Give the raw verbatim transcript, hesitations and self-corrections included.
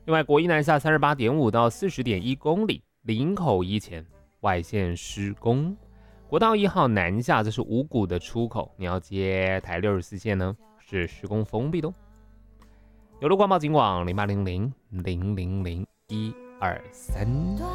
另外，国一南下三十八点五到四十点一公里，林口一前外线施工。国道一号南下，这是五股的出口，你要接台六十四线呢，是施工封闭的哦。有路广报警网零八零零零零零一二三。